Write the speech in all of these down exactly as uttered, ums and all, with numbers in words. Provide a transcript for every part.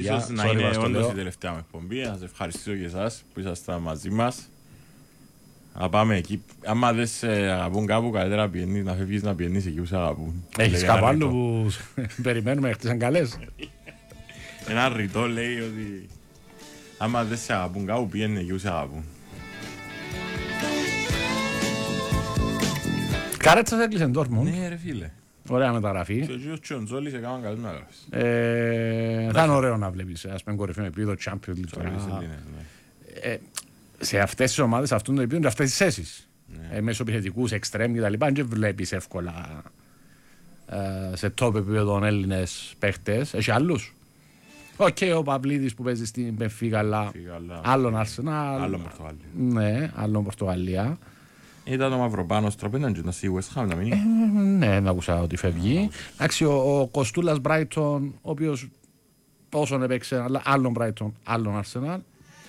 παιδιά. Ίσως να είναι όντως η τελευταία μου εκπομπή. Να σας ευχαριστήσω και εσάς που ήσασταν μαζί μας. Να πάμε εκεί. Άμα δεν σε αγαπούν κάπου, καλύτερα πιένεις, να φεύγεις να πιένεις εκεί που σε αγαπούν. Έχεις κάπου άλλο που περιμένουμε, χτίσαν καλές. Ένα ρητό λέει ότι άμα δεν σε αγαπούν κάπου, πιένει εκεί που σε αγαπούν. Καρέτσας έκλεισε Ντόρτμουντ. Ναι ρε φίλε. Ωραία μεταγραφή. Και ο κύριος Τσιοντζόλης έκαναν καλές μεταγραφές. Θα είναι ωραίο να βλέπεις, ας πούμε, κορυφαίο επίπεδο Champions League. Σε αυτές τις ομάδες, αυτούν το επίπεδο, αυτές τις θέσεις. Μέσω επιθετικούς, εξτρέμ και τα λοιπά, δεν βλέπεις εύκολα σε top επίπεδο Έλληνες παίχτες. Έχει άλλους. Οκ, ο Παυλίδης που παίζει στην Μπενφίκα, αλλά άλλον Αρσενάλ. Άλλον Πορτογαλία. Ναι, άλλον Πορτογαλία. Ήταν ο Μαυροπάνος τροπέναν και να στη West Ham να μείνει. Ναι, δεν άκουσα ότι φεύγει. Εντάξει, ο Κοστούλας Μπράιτον, ο οποίος όσον έπαιξε, αλλά άλλον Μπράιτον, άλλον Αρσενάλ.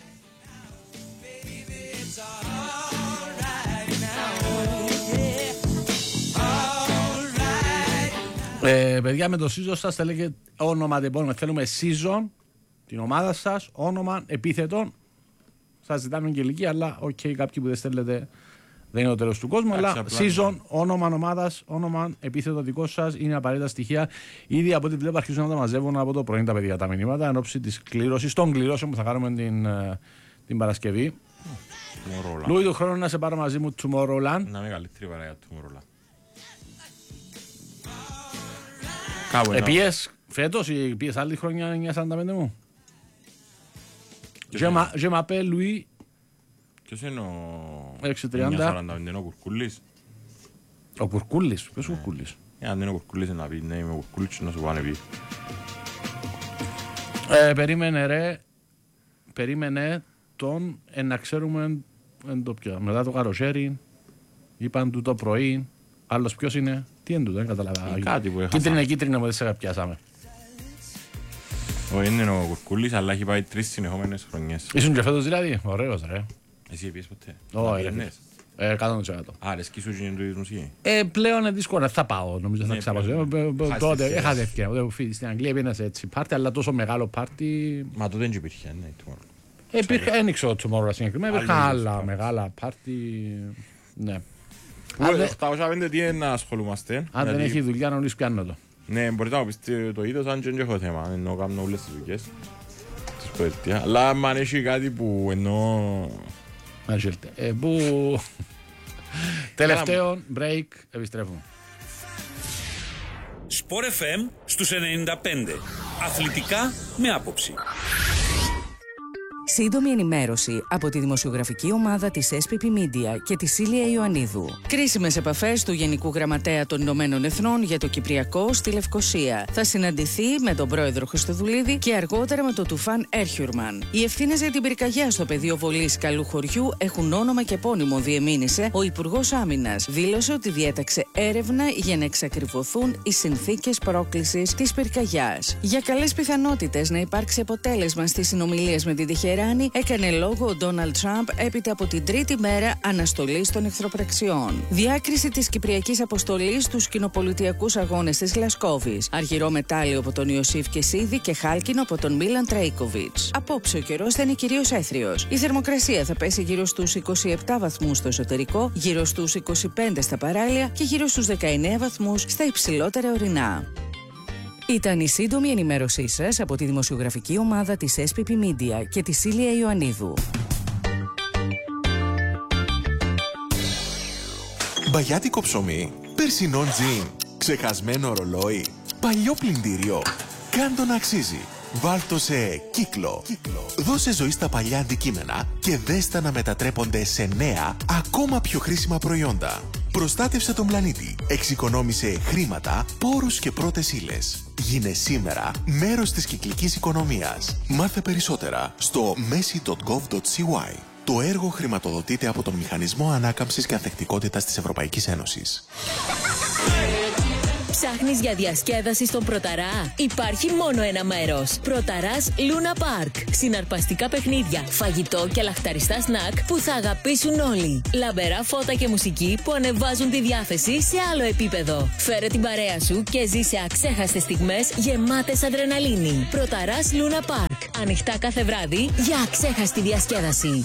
Ε, παιδιά, με το season σας θα λέγεται όνομα δεν μπορούμε. Θέλουμε season, την ομάδα σας, όνομα, επίθετο. Σας ζητάμε και ηλικία, αλλά οκ, okay, κάποιοι που δεν στέλνετε δεν είναι το τέλος του κόσμου. Αλλά season, όνομα ομάδας, όνομα, επίθετο δικό σας είναι απαραίτητα στοιχεία. Ήδη από ό,τι βλέπω αρχίζουν να τα μαζεύουν από το πρωί τα παιδιά τα μηνύματα εν ώψη της κλήρωσης, των κληρώσεων που θα κάνουμε την, την Παρασκευή. Λούι, του χρόνου να σε πάρω μαζί μου Tomorrowland. Να είναι καλύτερη παρέα Tomorrowland. Επίες φέτος ή επίες άλλη χρονιά εννιά σαράντα πέντε μου. Je m'appelle Louis. Ποιος είναι ο έξι τριάντα. εννιά σαράντα πέντε, είναι ο Κουρκούλης. Ο Κουρκούλης, ποιος ο Κουρκούλης. Αν είναι ο Κουρκούλης να πει, ναι είμαι ο Κουρκούλης να σου πάνε πει. Περίμενε ρε, περίμενε τον να ξέρουμε μετά το καροσέρι, είπαν του το πρωί. Άλλος ποιος είναι, τι είναι τούτο, δεν καταλαβαίνω. Κάτι που έχασα. Κίτρινε, κίτρινε μου δεν σε πιάσαμε. Ο είναι ο Κουρκούλης, αλλά έχει πάει τρεις συνεχόμενες χρονιές. Ήσουν και φέτος δηλαδή, ωραίος ρε. Εσύ είπες ποτέ. Όχι ρε. εκατό τοις εκατό. Άρα σκίσου και είναι το ίδιο μουσική. Ε, πλέον είναι δύσκολο, θα πάω νομίζω θα ξαπάσω. Τότε έχατε ευκαιρία, τότε που φύγει στην Αγγλία πήγαινα σε έτσι πάρτι, αλλά τόσο μεγάλο πάρτι. Μα τότε δεν υπήρχε, ναι, Tomorrow. Υπήρχε, δεν ήξερα το Tomorrow συγκεκριμένα, υπήρχαν άλλα μεγάλα πάρτι, ναι. οκτακόσια πέντε τι είναι να ασχολούμαστε. Αν δεν έχει δουλειά να νωρίς πιάνω το. Ναι, μπορείτε να μου πείτε το είδος, αν και δεν έχω θέμα, εννοώ κάνω όλες τις δουλειές. Τις προετία. Αλλά αν έχει κάτι που εννοώ... Ε, που... Τελευταίο break, επιστρέφουμε. Sport εφ εμ στους ενενήντα πέντε. Αθλητικά με άποψη. Σύντομη ενημέρωση από τη δημοσιογραφική ομάδα της ες πι πι Media και τη Σίλια Ιωαννίδου. Κρίσιμες επαφές του Γενικού Γραμματέα των Ηνωμένων Εθνών για το Κυπριακό στη Λευκοσία. Θα συναντηθεί με τον πρόεδρο Χριστοδουλίδη και αργότερα με τον Τουφάν Έρχιουρμαν. Οι ευθύνες για την πυρκαγιά στο πεδίο βολής Καλού Χωριού έχουν όνομα και επώνυμο, διεμήνυσε ο Υπουργός Άμυνας. Δήλωσε ότι διέταξε έρευνα για να εξακριβωθούν οι συνθήκες πρόκλησης της πυρκαγιάς. Για καλές πιθανότητες να υπάρξει αποτέλεσμα στις συνομιλίες με την Τεχεράνη, έκανε λόγο ο Ντόναλντ Τραμπ έπειτα από την τρίτη μέρα αναστολής των εχθροπραξιών. Διάκριση της Κυπριακής Αποστολής στους κοινοπολιτιακούς αγώνες της Γλασκόβης. Αργυρό μετάλλιο από τον Ιωσήφ Κεσίδη και χάλκινο από τον Μίλαν Τρέικοβιτς. Απόψε ο καιρός θα είναι κυρίως έθριος. Η θερμοκρασία θα πέσει γύρω στους είκοσι επτά βαθμούς στο εσωτερικό, γύρω στους είκοσι πέντε στα παράλια και γύρω στους δεκαεννέα βαθμούς στα υψηλότερα ορεινά. Ήταν η σύντομη ενημέρωσή σας από τη δημοσιογραφική ομάδα της ες πι πι Media και τη Σίλια Ιωαννίδου. Μπαγιάτικο ψωμί, περσινό τζιν, ξεχασμένο ρολόι, παλιό πλυντήριο. Κάν' το να αξίζει. Βάλ' το σε κύκλο. κύκλο. Δώσε ζωή στα παλιά αντικείμενα και δες τα να μετατρέπονται σε νέα, ακόμα πιο χρήσιμα προϊόντα. Προστάτευσε τον πλανήτη. Εξοικονόμησε χρήματα, πόρους και πρώτες ύλες. Γίνε σήμερα μέρος της κυκλικής οικονομίας. Μάθε περισσότερα στο μέση τελεία γκοβ τελεία σι γουάι. Το έργο χρηματοδοτείται από τον Μηχανισμό Ανάκαμψης και Ανθεκτικότητας της Ευρωπαϊκής Ένωσης. Ψάχνεις για διασκέδαση στον Πρωταρά? Υπάρχει μόνο ένα μέρος. Πρωταράς Λούνα Πάρκ. Συναρπαστικά παιχνίδια, φαγητό και λαχταριστά σνακ που θα αγαπήσουν όλοι. Λαμπερά φώτα και μουσική που ανεβάζουν τη διάθεση σε άλλο επίπεδο. Φέρε την παρέα σου και ζήσε αξέχαστες στιγμές γεμάτες αδρεναλίνη. Πρωταράς Λούνα Πάρκ. Ανοιχτά κάθε βράδυ για αξέχαστη διασκέδαση.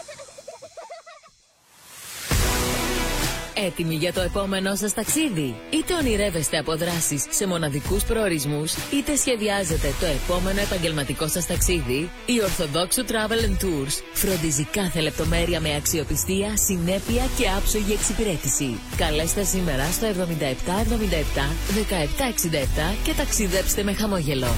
Έτοιμοι για το επόμενό σας ταξίδι? Είτε ονειρεύεστε από δράσεις σε μοναδικούς προορισμούς, είτε σχεδιάζετε το επόμενο επαγγελματικό σας ταξίδι, η Ορθοδόξου Travel and Tours φροντίζει κάθε λεπτομέρεια με αξιοπιστία, συνέπεια και άψογη εξυπηρέτηση. Καλέστε σήμερα στο εβδομήντα επτά εβδομήντα επτά δεκαεπτά εξήντα επτά και ταξιδέψτε με χαμόγελο.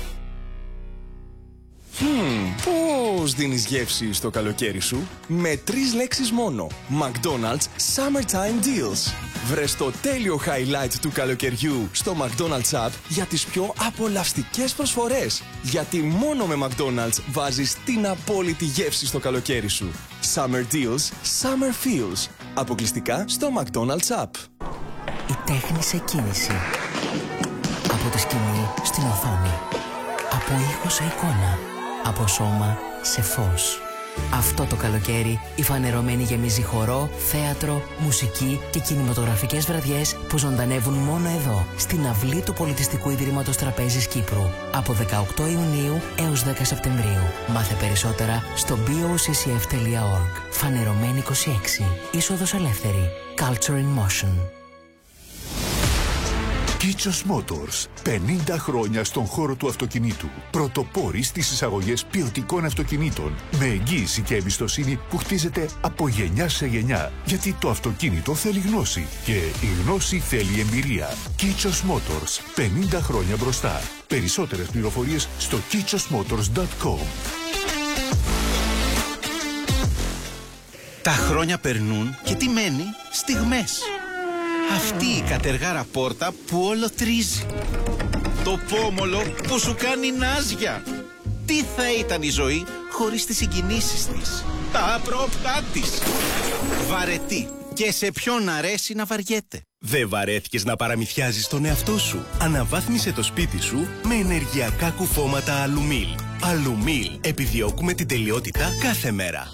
Hmm, πώς δίνεις γεύση στο καλοκαίρι σου? Με τρεις λέξεις μόνο. McDonald's Summertime Deals. Βρες το τέλειο highlight του καλοκαιριού στο McDonald's App για τις πιο απολαυστικές προσφορές. Γιατί μόνο με McDonald's βάζεις την απόλυτη γεύση στο καλοκαίρι σου. Summer Deals, Summer Feels. Αποκλειστικά στο McDonald's App. Η τέχνη σε κίνηση. Από τη σκηνή στην οθόνη. Από ήχο σε εικόνα. Από σώμα σε φως. Αυτό το καλοκαίρι η Φανερωμένη γεμίζει χορό, θέατρο, μουσική και κινηματογραφικές βραδιές που ζωντανεύουν μόνο εδώ, στην αυλή του Πολιτιστικού Ιδρύματος Τραπέζης Κύπρου. Από δεκαοκτώ Ιουνίου έως δέκα Σεπτεμβρίου. Μάθε περισσότερα στο μπι ο σι σι εφ τελεία ορg. Φανερωμένη είκοσι έξι. Είσοδος ελεύθερη. Culture in Motion. Kichos Motors. πενήντα χρόνια στον χώρο του αυτοκινήτου. Πρωτοπόροι στις εισαγωγές ποιοτικών αυτοκινήτων. Με εγγύηση και εμπιστοσύνη που χτίζεται από γενιά σε γενιά. Γιατί το αυτοκίνητο θέλει γνώση. Και η γνώση θέλει εμπειρία. Kichos Motors. πενήντα χρόνια μπροστά. Περισσότερες πληροφορίες στο kichos motors dot com. Τα χρόνια περνούν και τι μένει? Στιγμές. Αυτή η κατεργάρα πόρτα που όλο τρίζει. Το πόμολο που σου κάνει νάζια. Τι θα ήταν η ζωή χωρίς τις συγκινήσεις της, τα απρόπτά της. Βαρετή. Και σε ποιον αρέσει να βαριέται. Δεν βαρέθηκες να παραμυθιάζεις τον εαυτό σου? Αναβάθμισε το σπίτι σου με ενεργειακά κουφώματα Αλουμίλ. Αλουμίλ. Επιδιώκουμε την τελειότητα κάθε μέρα.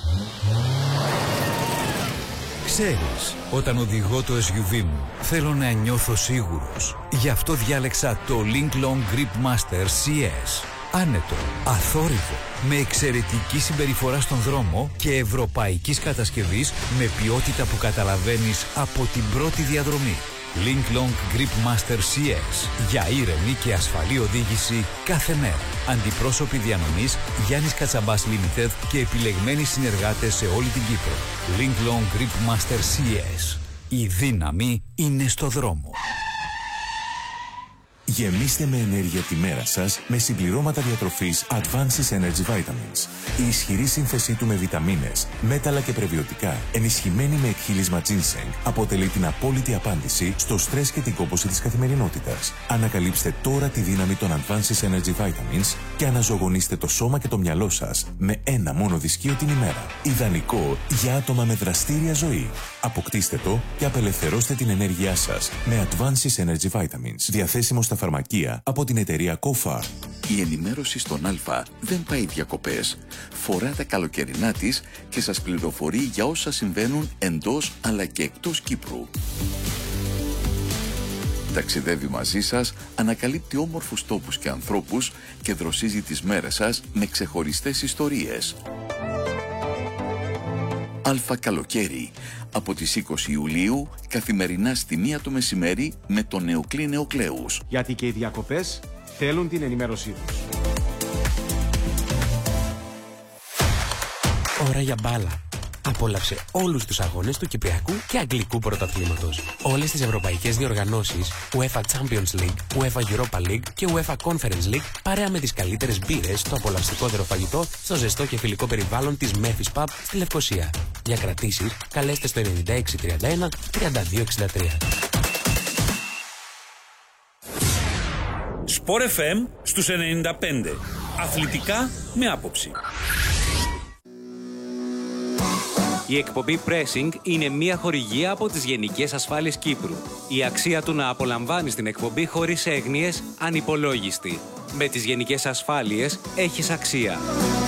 Ξέρεις, όταν οδηγώ το ες γιου βι μου, θέλω να νιώθω σίγουρος. Γι' αυτό διάλεξα το Link Long Grip Master σι ες. Άνετο, αθόρυβο, με εξαιρετική συμπεριφορά στον δρόμο και ευρωπαϊκής κατασκευής με ποιότητα που καταλαβαίνεις από την πρώτη διαδρομή. Link Long Grip Master σι ες. Για ήρεμη και ασφαλή οδήγηση κάθε μέρα. Αντιπρόσωποι διανομής Γιάννης Κατσαμπάς Limited και επιλεγμένοι συνεργάτες σε όλη την Κύπρο. Link Long Grip Master σι ες. Η δύναμη είναι στο δρόμο. Γεμίστε με ενέργεια τη μέρα σας με συμπληρώματα διατροφής Advances Energy Vitamins. Η ισχυρή σύνθεσή του με βιταμίνες, μέταλλα και πρεβιωτικά, ενισχυμένη με εκχύλισμα ginseng, αποτελεί την απόλυτη απάντηση στο στρες και την κόπωση της καθημερινότητας. Ανακαλύψτε τώρα τη δύναμη των Advances Energy Vitamins και αναζωογονήστε το σώμα και το μυαλό σας με ένα μόνο δυσκείο την ημέρα. Ιδανικό για άτομα με δραστήρια ζωή. Αποκτήστε το και απελευθερώστε την ενέργειά σας με Advances Energy Vitamins. Διαθέσιμο στα φαρμακεία από την εταιρεία Κόφα. Η ενημέρωση στον Α δεν πάει διακοπές. Φορά τα καλοκαιρινά της και σας πληροφορεί για όσα συμβαίνουν εντός αλλά και εκτός Κύπρου. Ταξιδεύει μαζί σας, ανακαλύπτει όμορφους τόπους και ανθρώπους και δροσίζει τις μέρες σας με ξεχωριστές ιστορίες. Α Καλοκαίρι, από τις είκοσι Ιουλίου, καθημερινά στη μία το μεσημέρι με τον Νεοκλή Νεοκλέους. Γιατί και οι διακοπές θέλουν την ενημέρωσή τους. Ώρα για μπάλα. Απόλαυσε όλους τους αγώνες του Κυπριακού και Αγγλικού Πρωταθλήματος. Όλες τις ευρωπαϊκές διοργανώσεις, UEFA Champions League, UEFA Europa League και UEFA Conference League, παρέα με τις καλύτερες μπύρες, το απολαυστικότερο φαγητό, στο ζεστό και φιλικό περιβάλλον της Memphis Pub στη Λευκοσία. Για κρατήσεις, καλέστε στο ενενήντα έξι τριάντα ένα τριάντα δύο εξήντα τρία. Σπορ εφ εμ στους ενενήντα πέντε. Αθλητικά με άποψη. Η εκπομπή Pressing είναι μια χορηγία από τις Γενικές Ασφάλειες Κύπρου. Η αξία του να απολαμβάνεις την εκπομπή χωρίς έγνοιες ανυπολόγιστη. Με τις Γενικές Ασφάλειες έχεις αξία.